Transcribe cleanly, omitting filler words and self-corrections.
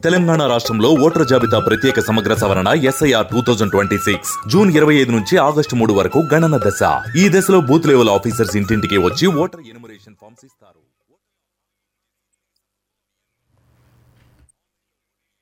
తెలంగాణ రాష్ట్రంలో ఓటర్ జాబితా ప్రత్యేక సమగ్ర సవరణ SIR 2026 జూన్ 25 నుంచి ఆగస్టు 3 వరకు గణన దశ. ఈ దశలో బూత్ లెవెల్ ఆఫీసర్స్ ఇంటింటికి వచ్చి ఓటర్ ఎన్యుమరేషన్ ఫామ్స్ ఇస్తారు.